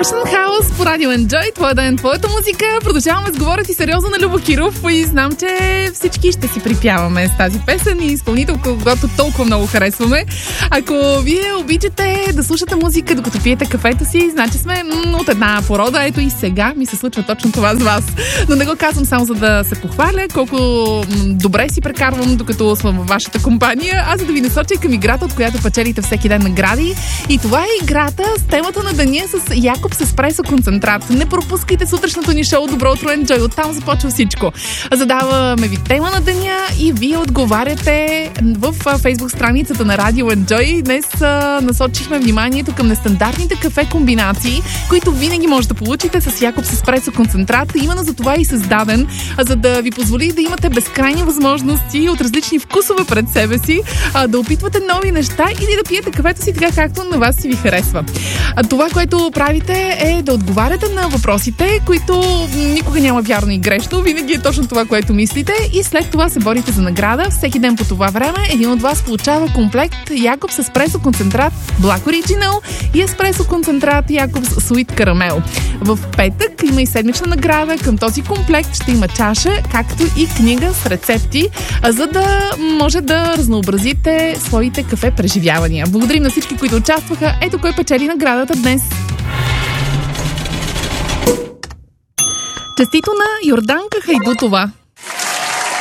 Ocean House по Радио Enjoy, твой ден, твоята музика. Продължаваме с говорят и сериозно на Любо Киров и знам, че всички ще си припяваме с тази песен и изпълнителка, когато толкова много харесваме. Ако вие обичате да слушате музика, докато пиете кафето си, значи сме от една порода. Ето и сега ми се случва точно това с вас. Но не го казвам само за да се похваля, колко добре си прекарвам, докато съм във вашата компания, а за да ви насоча към играта, от която печелите всеки ден награди. И това е играта с темата на деня с Якобс еспресо концентрат. Не пропускайте сутрешното ни шоу Добро утро Enjoy. Оттам започва всичко. Задаваме ви тема на деня и вие отговаряте в фейсбук страницата на Радио Enjoy. Днес насочихме вниманието към нестандартните кафе комбинации, които винаги може да получите с Якобс еспресо концентрат. Именно за това е и създаден, за да ви позволи да имате безкрайни възможности от различни вкусове пред себе си, да опитвате нови неща или да пиете кафето си така, както на вас си ви харесва. Това, което правите, е да отговаряте на въпросите, които никога няма вярно и грешно, винаги е точно това, което мислите, и след това се борите за награда. Всеки ден по това време един от вас получава комплект Якобс еспресо концентрат Black Original и еспресо концентрат Якобс Sweet Caramel. В петък има и седмична награда. Към този комплект ще има чаша, както и книга с рецепти, за да може да разнообразите своите кафе преживявания. Благодарим на всички, които участваха. Ето кой печели наградата днес. Честито на Йорданка Хайдутова.